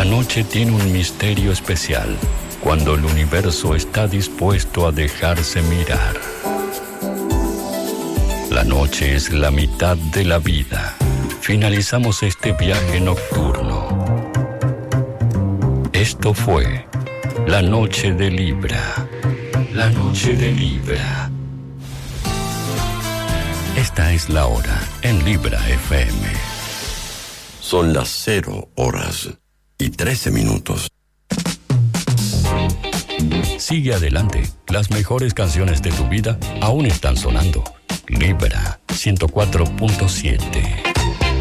La noche tiene un misterio especial cuando el universo está dispuesto a dejarse mirar. La noche es la mitad de la vida. Finalizamos este viaje nocturno. Esto fue La Noche de Libra. La Noche de Libra. Esta es la hora en Libra FM. Son las 0:13. Sigue adelante. Las mejores canciones de tu vida aún están sonando. Libra 104.7.